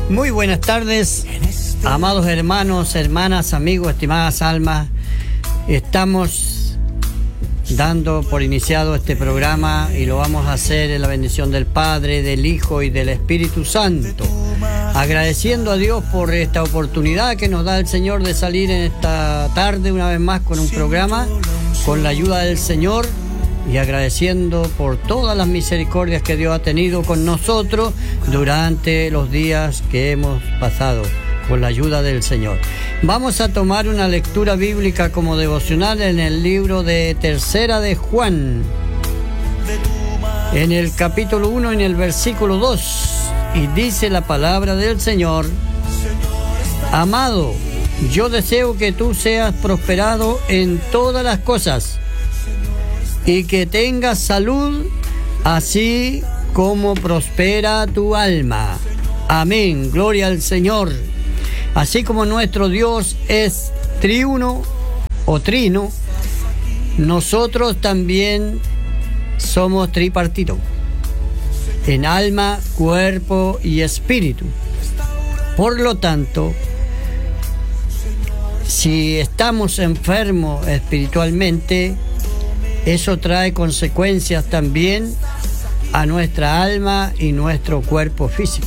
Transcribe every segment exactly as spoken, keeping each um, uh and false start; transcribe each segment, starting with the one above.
Muy buenas tardes, amados hermanos, hermanas, amigos, estimadas almas. Estamos dando por iniciado este programa y lo vamos a hacer en la bendición del Padre, del Hijo y del Espíritu Santo. Agradeciendo a Dios por esta oportunidad que nos da el Señor de salir en esta tarde una vez más con un programa, con la ayuda del Señor. Y agradeciendo por todas las misericordias que Dios ha tenido con nosotros durante los días que hemos pasado, con la ayuda del Señor. Vamos a tomar una lectura bíblica como devocional en el libro de Tercera de Juan, en el capítulo uno, en el versículo dos, y dice la palabra del Señor: Amado, yo deseo que tú seas prosperado en todas las cosas y que tengas salud, así como prospera tu alma. Amén. Gloria al Señor. Así como nuestro Dios es triuno o trino, nosotros también somos tripartitos, en alma, cuerpo y espíritu. Por lo tanto, si estamos enfermos espiritualmente, eso trae consecuencias también a nuestra alma y nuestro cuerpo físico.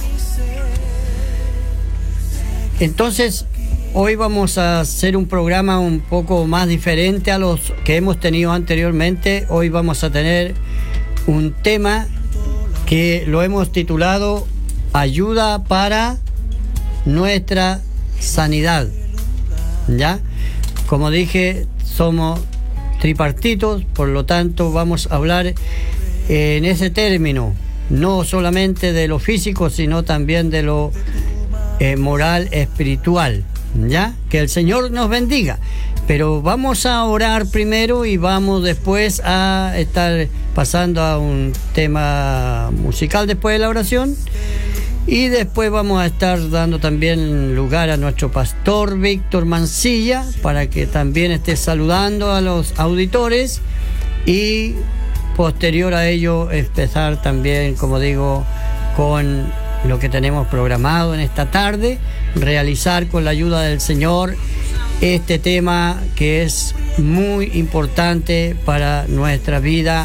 Entonces, hoy vamos a hacer un programa un poco más diferente a los que hemos tenido anteriormente. Hoy vamos a tener un tema que lo hemos titulado Ayuda para nuestra sanidad. ¿Ya? Como dije, somos tripartitos, por lo tanto vamos a hablar en ese término, no solamente de lo físico, sino también de lo eh, moral, espiritual, ¿ya? Que el Señor nos bendiga. Pero vamos a orar primero y vamos después a estar pasando a un tema musical después de la oración. Y después vamos a estar dando también lugar a nuestro pastor Víctor Mancilla para que también esté saludando a los auditores y posterior a ello empezar también, como digo, con lo que tenemos programado en esta tarde, realizar con la ayuda del Señor este tema que es muy importante para nuestra vida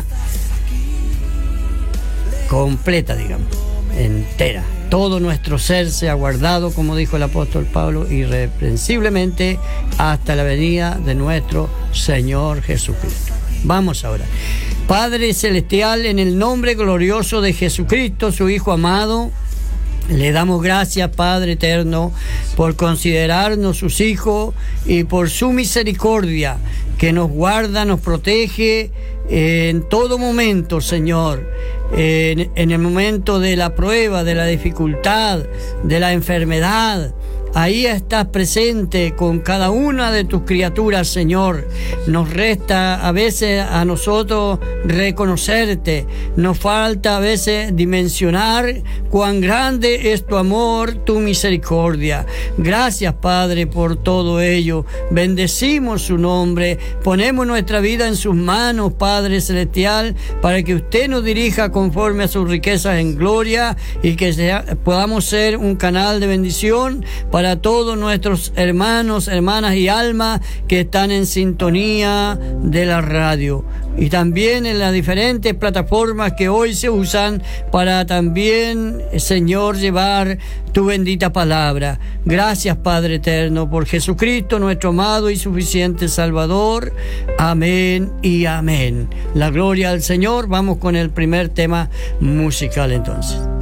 completa, digamos, entera. Todo nuestro ser sea guardado, como dijo el apóstol Pablo, irreprensiblemente hasta la venida de nuestro Señor Jesucristo. Vamos ahora. Padre Celestial, en el nombre glorioso de Jesucristo, su Hijo amado, le damos gracias, Padre eterno, por considerarnos sus hijos y por su misericordia que nos guarda, nos protege en todo momento, Señor. En, en el momento de la prueba, de la dificultad, de la enfermedad, ahí estás presente con cada una de tus criaturas, Señor. Nos resta a veces a nosotros reconocerte, nos falta a veces dimensionar cuán grande es tu amor, tu misericordia. Gracias, Padre, por todo ello. Bendecimos su nombre, ponemos nuestra vida en sus manos, Padre Celestial, para que usted nos dirija conforme a sus riquezas en gloria y que sea, podamos ser un canal de bendición para Para todos nuestros hermanos, hermanas y almas que están en sintonía de la radio y también en las diferentes plataformas que hoy se usan para también, Señor, llevar tu bendita palabra. Gracias, Padre eterno, por Jesucristo, nuestro amado y suficiente Salvador. Amén y amén. La gloria al Señor. Vamos con el primer tema musical entonces.